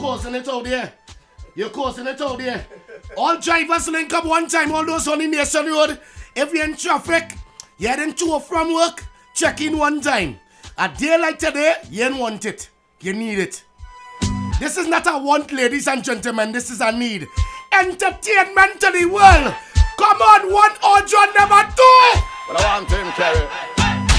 causing it out there. You're causing it out there. All drivers link up one time, all those on the Nation Road. If you're in traffic, you're heading to or from work, check in one time. A day like today, you don't want it. You need it. This is not a want, ladies and gentlemen. This is a need. Entertainment to the world. Come on, 1 or number 2. But I want him, Kerry.